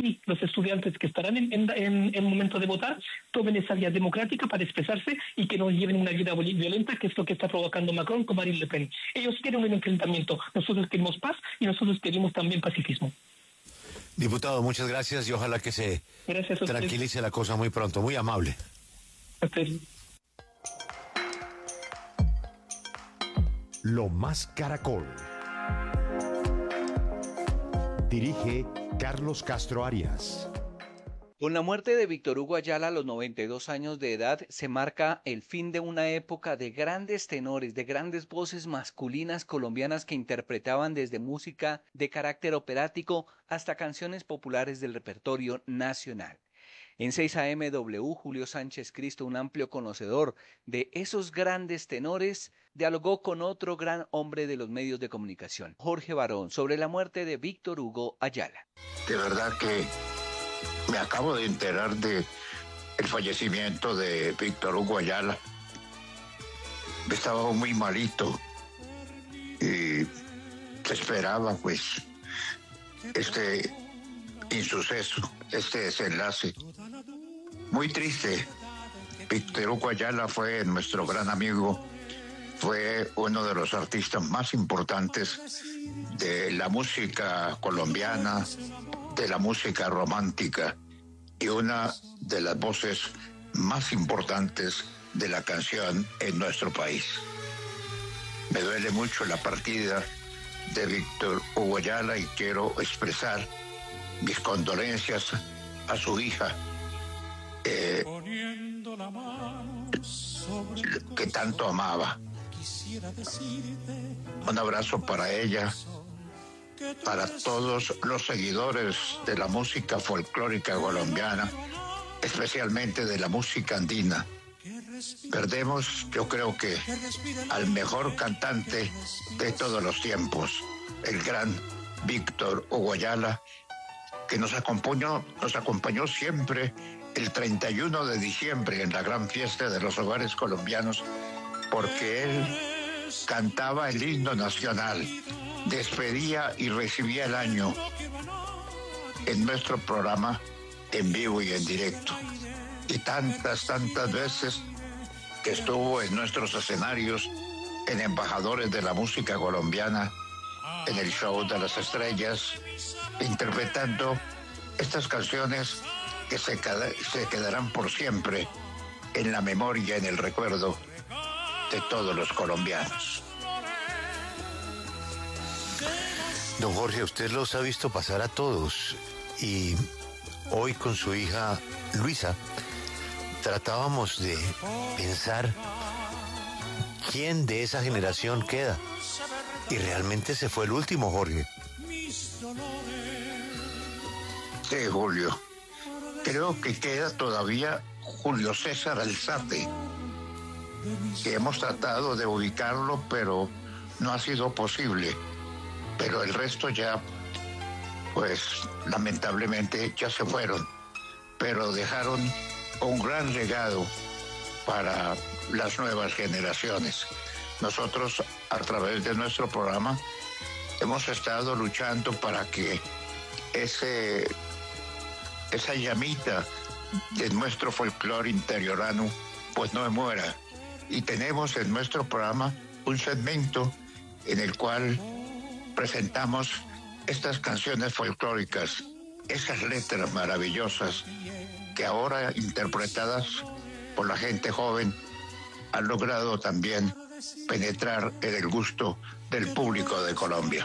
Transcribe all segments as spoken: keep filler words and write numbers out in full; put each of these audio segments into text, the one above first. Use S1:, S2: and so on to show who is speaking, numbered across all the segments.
S1: y los estudiantes que estarán en, en, en el momento de votar tomen esa vía democrática para expresarse y que no lleven una vida violenta, que es lo que está provocando Macron con Marine Le Pen. Ellos quieren un enfrentamiento, nosotros queremos paz y nosotros queremos también pacifismo.
S2: Diputado, muchas gracias y ojalá que se tranquilice la cosa muy pronto. Muy amable.
S3: Lo Más Caracol. Dirige Carlos Castro Arias.
S4: Con la muerte de Víctor Hugo Ayala a los noventa y dos años de edad se marca el fin de una época de grandes tenores, de grandes voces masculinas colombianas que interpretaban desde música de carácter operático hasta canciones populares del repertorio nacional. En seis A M W, Julio Sánchez Cristo, un amplio conocedor de esos grandes tenores, dialogó con otro gran hombre de los medios de comunicación, Jorge Barón, sobre la muerte de Víctor Hugo Ayala.
S5: De verdad que me acabo de enterar de el fallecimiento de Víctor Hugo Ayala. Estaba muy malito y se esperaba pues este insuceso, este desenlace. Muy triste. Víctor Hugo Ayala fue nuestro gran amigo, fue uno de los artistas más importantes de la música colombiana, de la música romántica y una de las voces más importantes de la canción en nuestro país. Me duele mucho la partida de Víctor Hugo Ayala y quiero expresar mis condolencias a su hija, eh, que tanto amaba. Un abrazo para ella, para todos los seguidores de la música folclórica colombiana, especialmente de la música andina. Perdemos, yo creo que, al mejor cantante de todos los tiempos, el gran Víctor Hugo Ayala, que nos acompañó, nos acompañó siempre el treinta y uno de diciembre en la gran fiesta de los hogares colombianos, porque él cantaba el himno nacional, despedía y recibía el año en nuestro programa en vivo y en directo. Y tantas, tantas veces que estuvo en nuestros escenarios, en Embajadores de la Música Colombiana, en el Show de las Estrellas, interpretando estas canciones que se, se quedarán por siempre en la memoria, en el recuerdo de todos los colombianos.
S2: Don Jorge, usted los ha visto pasar a todos y hoy con su hija Luisa tratábamos de pensar quién de esa generación queda y realmente se fue el último, Jorge.
S5: Sí, Julio. Creo que queda todavía Julio César Alzate, que hemos tratado de ubicarlo, pero no ha sido posible. Pero el resto ya, pues, lamentablemente ya se fueron. Pero dejaron un gran legado para las nuevas generaciones. Nosotros, a través de nuestro programa, hemos estado luchando para que ese, esa llamita de nuestro folclore interiorano, pues no muera. Y tenemos en nuestro programa un segmento en el cual presentamos estas canciones folclóricas, esas letras maravillosas que ahora, interpretadas por la gente joven, han logrado también penetrar en el gusto del público de Colombia.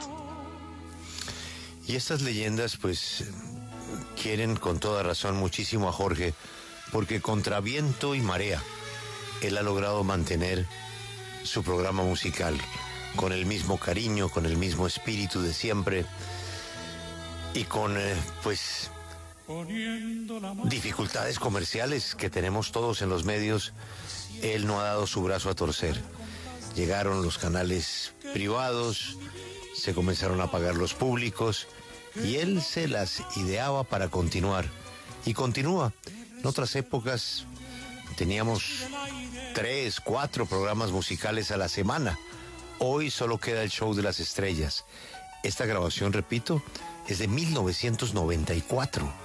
S2: Y estas leyendas, pues, quieren con toda razón muchísimo a Jorge, porque contra viento y marea, él ha logrado mantener su programa musical con el mismo cariño, con el mismo espíritu de siempre y con, eh, pues, dificultades comerciales que tenemos todos en los medios. Él no ha dado su brazo a torcer. Llegaron los canales privados, se comenzaron a pagar los públicos y él se las ideaba para continuar y continúa. En otras épocas teníamos tres, cuatro programas musicales a la semana. Hoy solo queda el Show de las Estrellas. Esta grabación, repito, es de mil novecientos noventa y cuatro.